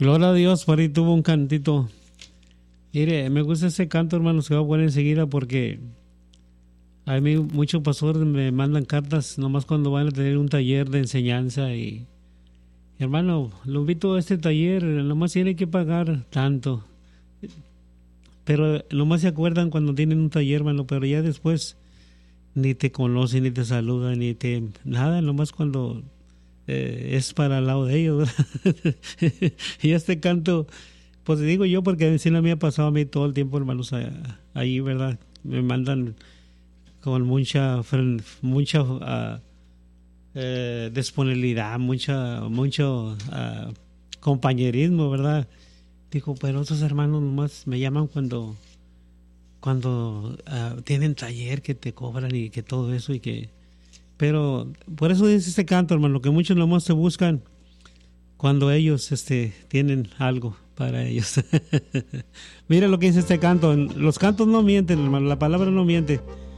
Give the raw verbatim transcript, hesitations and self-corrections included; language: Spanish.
Gloria a Dios, por ahí tuvo un cantito. Mire, me gusta ese canto, hermanos, que voy a poner enseguida porque a mí muchos pastores me mandan cartas nomás cuando van a tener un taller de enseñanza y, hermano, lo invito a este taller, nomás tiene que pagar tanto. Pero nomás se acuerdan cuando tienen un taller, hermano, pero ya después ni te conocen, ni te saludan, ni te... Nada, nomás cuando eh, es para el lado de ellos, ¿verdad? Y este canto, pues digo yo, porque sí me ha pasado a mí todo el tiempo, hermanos, ahí, ¿verdad? Me mandan con mucha, mucha uh, eh, disponibilidad, mucha, mucho uh, compañerismo, ¿verdad? Digo, pero otros hermanos nomás me llaman cuando cuando uh, tienen taller que te cobran y que todo eso y que... Pero por eso dice este canto, hermano, que muchos nomás se buscan cuando ellos este, tienen algo para ellos. Mira lo que dice este canto. Los cantos no mienten, hermano, la palabra no miente.